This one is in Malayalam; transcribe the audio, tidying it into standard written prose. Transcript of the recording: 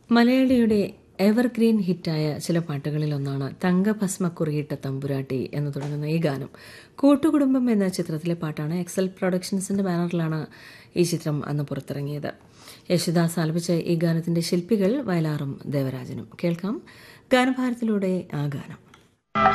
മലയാളിയുടെ എവർഗ്രീൻ ഹിറ്റായ ചില പാട്ടുകളിലൊന്നാണ് തങ്കഭസ്മ കുറിയിട്ട തമ്പുരാട്ടി എന്ന് തുടങ്ങുന്ന ഈ ഗാനം. കൂട്ടുകുടുംബം എന്ന ചിത്രത്തിലെ പാട്ടാണ്. എക്സൽ പ്രൊഡക്ഷൻസിന്റെ ബാനറിലാണ് ഈ ചിത്രം അന്ന് പുറത്തിറങ്ങിയത്. യേശുദാസ് ആലപിച്ച ഈ ഗാനത്തിന്റെ ശില്പികൾ വയലാറും ദേവരാജനും. കേൾക്കാം ഗാനഭാരത്തിലൂടെ ആ ഗാനം.